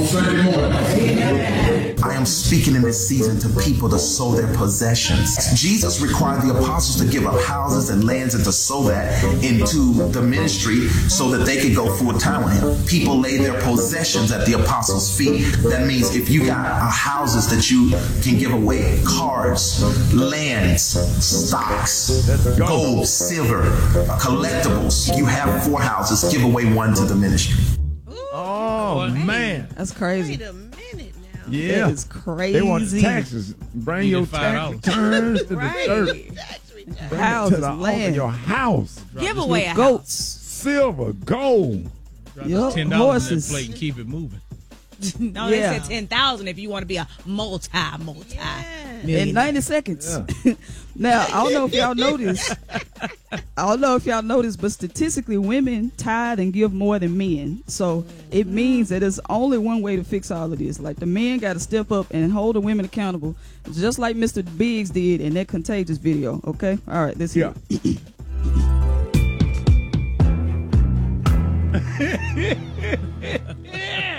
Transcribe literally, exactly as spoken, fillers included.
Sunday morning. I am speaking in this season to people to sow their possessions. Jesus required the apostles to give up houses and lands and to sow that into the ministry so that they could go full time with him. People lay their possessions at the apostles' feet. That means if you got uh, houses that you can give away, cars, lands, stocks, gold, silver, uh, collectibles, you have four houses, give away one to the ministry. Oh, man. That's crazy. Wait a minute now. Yeah. That is crazy. They want the taxes. Bring You your get five tax returns to Right. the church. Tax return. Bring it to Houses, the altar, land. your house. Give away a house. Goats. Silver, gold. Drop Yup, ten dollars on that horses. plate and keep it moving. No, Yeah. they said ten thousand if you want to be a multi, multi. In ninety seconds. Now, I don't know if y'all noticed. I don't know if y'all noticed, but statistically, women tithe and give more than men. So it means that there's only one way to fix all of this. Like the men got to step up and hold the women accountable, just like Mister Biggs did in that Contagious video. Okay? All right, let's hear Yeah. it.